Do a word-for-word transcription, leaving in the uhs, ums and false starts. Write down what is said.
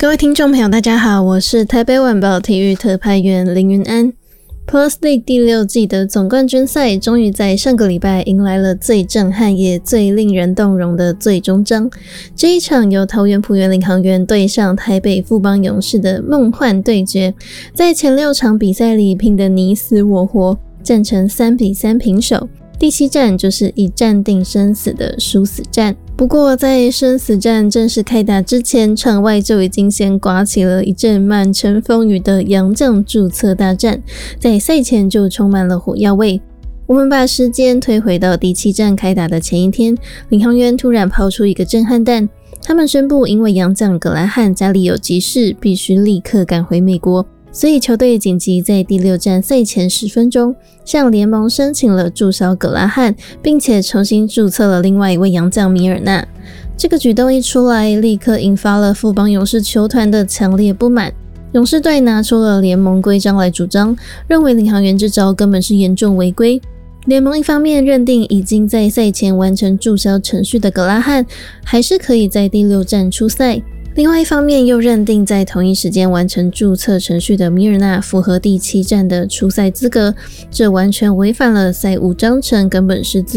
各位听众朋友大家好，我是台北晚报体育特派员林云安。 Plus League 第六季的总冠军赛终于在上个礼拜迎来了最震撼也最令人动容的最终章。这一场由桃园璞园领航员对上台北富邦勇士的梦幻对决，在前六场比赛里拼得你死我活，战成三比三平手。第七战就是一战定生死的殊死战。不过在生死战正式开打之前，场外就已经先刮起了一阵满城风雨的洋将注册大战，在赛前就充满了火药味。我们把时间推回到第七战开打的前一天，领航员突然抛出一个震撼弹，他们宣布因为洋将葛拉汉家里有急事，必须立刻赶回美国，所以球队紧急在第六战赛前十分钟向联盟申请了注销葛拉汉，并且重新注册了另外一位洋将米尔纳。这个举动一出来，立刻引发了富邦勇士球团的强烈不满。勇士队拿出了联盟规章来主张，认为领航员这招根本是严重违规。联盟一方面认定已经在赛前完成注销程序的葛拉汉还是可以在第六战出赛，另外一方面又认定在同一时间完成注册程序的米尔纳符合第七战的出赛资格，这完全违反了赛务章程，根本是自